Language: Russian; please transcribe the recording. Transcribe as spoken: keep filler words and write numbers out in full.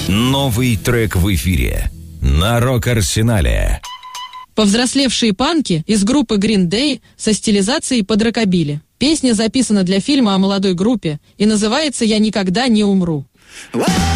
Новый трек в эфире на Рок-Арсенале. Повзрослевшие панки из группы Green Day со стилизацией под рокобили. Песня записана для фильма о молодой группе и называется «Я никогда не умру». Wow!